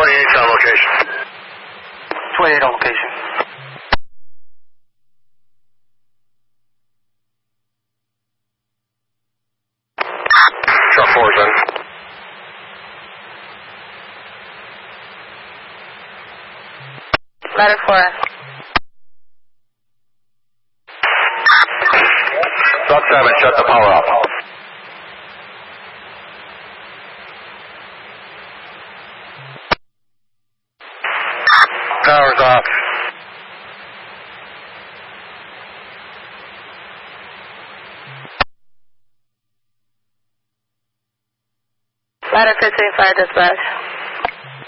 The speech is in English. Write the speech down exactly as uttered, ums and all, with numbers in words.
twenty-eight's on location. twenty-eight on location. Truck four is in. Ladder four. Truck seven, shut the power off. Power's off. Ladder fifteen, fire dispatch.